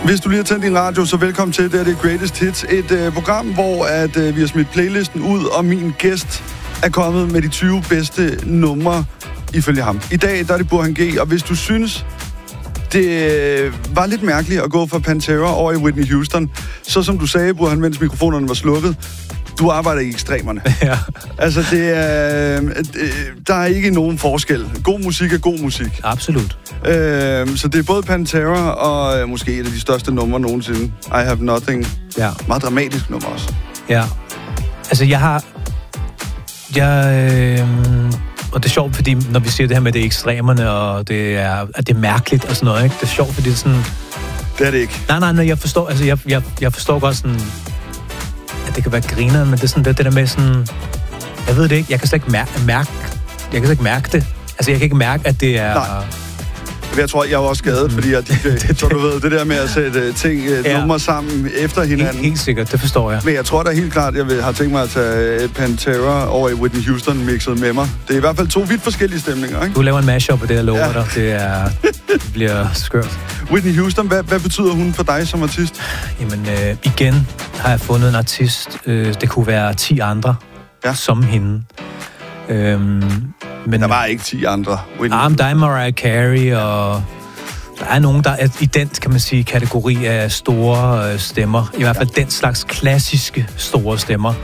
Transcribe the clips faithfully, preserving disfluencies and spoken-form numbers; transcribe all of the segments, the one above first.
Hvis du lige har tændt din radio, så velkommen til. Det er det Greatest Hits. Et øh, program, hvor at, øh, vi har smidt playlisten ud, og min gæst er kommet med de tyve bedste numre ifølge ham. I dag der er det Burhan G, og hvis du synes, det øh, var lidt mærkeligt at gå fra Pantera over i Whitney Houston, så som du sagde, Burhan, mens mikrofonerne var slukket, du arbejder i ekstremerne. Ja. Altså, det er, øh, der er ikke nogen forskel. God musik er god musik. Absolut. Øh, så det er både Pantera og øh, måske et af de største numre nogensinde. I Have Nothing. Ja. Meget dramatisk nummer også. Ja. Altså, jeg har... Jeg... Øh, og det er sjovt, fordi når vi siger det her med det ekstremerne, og det er, at det er mærkeligt og sådan noget, ikke? Det er sjovt, fordi det er sådan... Det er det ikke. Nej, nej, nej, jeg forstår... Altså, jeg, jeg, jeg forstår godt sådan... At det kan være griner, men det er sådan det, det der med sådan... Jeg ved det ikke, jeg kan slet ikke mærke... mærke jeg kan slet ikke mærke det. Altså, jeg kan ikke mærke, at det er... Nej. Jeg tror, jeg er også skadet, fordi jeg, det, så du ved, det der med at sætte ting, ja. numre sammen efter hinanden. Helt, helt sikkert, det forstår jeg. Men jeg tror da helt klart, jeg vil, har tænkt mig at tage Pantera over i Whitney Houston mixet med mig. Det er i hvert fald to vidt forskellige stemninger, ikke? Du laver en mashup af det, jeg lover ja. dig. Det, er, det bliver skørt. Whitney Houston, hvad, hvad betyder hun for dig som artist? Jamen, øh, igen har jeg fundet en artist. Øh, det kunne være ti andre ja. som hende. Øhm, men der var ikke ti andre. Ah, der er Mariah Carey, og der er nogen, der er i den, kan man sige, kategori af store øh, stemmer. I hvert fald ja. den slags klassiske store stemmer.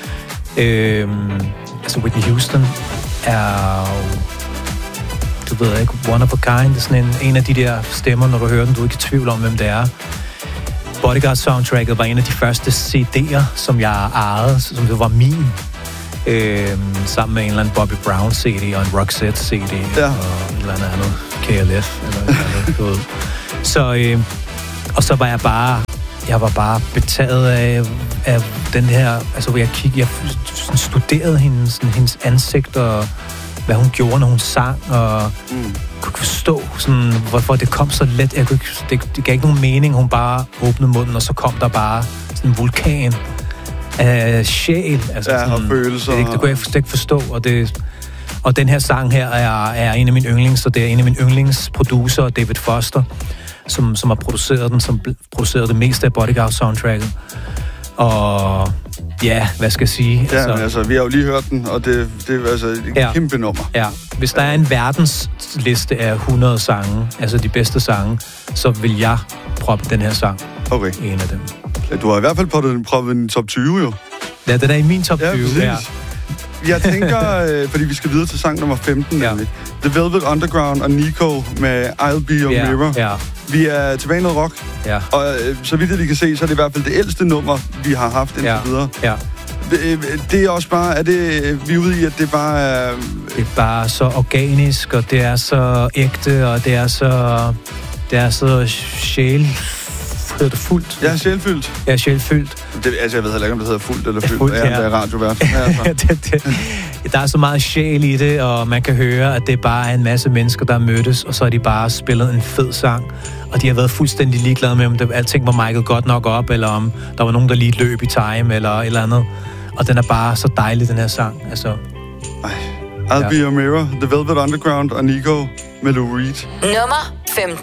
Øhm, altså Whitney Houston er du ved ikke, one of a kind. Det er sådan en, en af de der stemmer, når du hører den, du er ikke i tvivl om, hvem det er. Bodyguard-soundtracket var en af de første C D'er, som jeg ejede, som det var min. Øhm, sammen med en eller anden Bobby Brown C D og en Roxette C D ja. og en eller andet andet K L F eller et eller andet. Så øh, og så var jeg bare jeg var bare betaget af, af den her, altså hvor jeg kiggede, jeg sådan studerede hendes, sådan, hendes ansigt og hvad hun gjorde, når hun sang, og mm. kunne forstå sådan, hvorfor det kom så let. Jeg kunne ikke, det, det gav ikke nogen mening, hun bare åbnede munden, og så kom der bare sådan en vulkan af sjæl, altså ja, sådan, og følelser. Det, det kunne jeg slet ikke forstå, og det og den her sang her er, er en af mine yndlings, så det er en af mine yndlingsproducer, David Foster, som, som har produceret den, som produceret det meste af Bodyguard-soundtracket. Og ja, hvad skal jeg sige? Ja, altså, altså, vi har jo lige hørt den, og det, det er altså et ja, kæmpe nummer. Ja, hvis der er en verdensliste af hundrede sange, altså de bedste sange, så vil jeg proppe den her sang. Okay. En af dem. Ja, du har i hvert fald proppet, proppet den top tyve, jo. Ja, det er i min top tyve, ja. ja. Jeg tænker, øh, fordi vi skal videre til sang nummer femten, ja. nemlig. The Velvet Underground og Nico med I'll Be Your ja, Mirror. Ja. Vi er tilbage i noget rock, ja. og øh, så vidt jeg kan se, så er det i hvert fald det ældste nummer, vi har haft indtil ja. videre. Ja. Det, det er også bare, er det, vi er ude i, at det bare er... Det er bare så organisk, og det er så ægte, og det er så, det er så sjæl... Hedder det fuldt? Ja, sjælfyldt. Ja, sjælfyldt. Det, altså, jeg ved heller ikke, om det hedder fuldt eller fyldt. Fuldt, ja. Ja, det er radiovært. Ja, altså. det, det, der er så meget sjæl i det, og man kan høre, at det bare er en masse mennesker, der mødtes, og så har de bare spillet en fed sang. Og de har været fuldstændig ligeglade med, om det, alting var mic'et godt nok op, eller om der var nogen, der lige løb i time, eller et eller andet. Og den er bare så dejlig, den her sang. Altså, Ej. I'll ja. Be Your Mirror, The Velvet Underground og Nico med Lou Reed. Nummer femten.